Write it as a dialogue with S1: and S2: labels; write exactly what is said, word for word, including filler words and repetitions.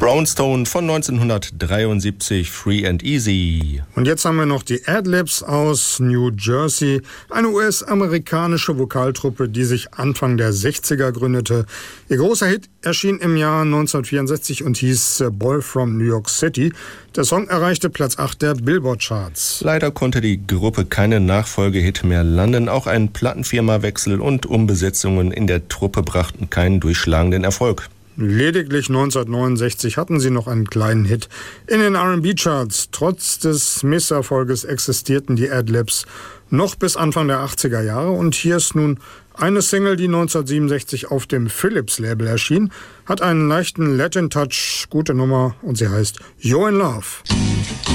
S1: Brownstone von neunzehnhundertdreiundsiebzig, Free and Easy.
S2: Und jetzt haben wir noch die Adlibs aus New Jersey, eine U S-amerikanische Vokaltruppe, die sich Anfang der sechziger gründete. Ihr großer Hit erschien im Jahr neunzehnhundertvierundsechzig und hieß Boy from New York City. Der Song erreichte Platz acht der Billboard-Charts.
S1: Leider konnte die Gruppe keinen Nachfolgehit mehr landen. Auch ein Plattenfirmawechsel und Umbesetzungen in der Truppe brachten keinen durchschlagenden Erfolg.
S2: Lediglich neunzehnhundertneunundsechzig hatten sie noch einen kleinen Hit in den R and B-Charts. Trotz des Misserfolges existierten die Adlibs noch bis Anfang der achtziger Jahre. Und hier ist nun eine Single, die neunzehnhundertsiebenundsechzig auf dem Philips-Label erschien, hat einen leichten Latin-Touch, gute Nummer, und sie heißt You're in Love.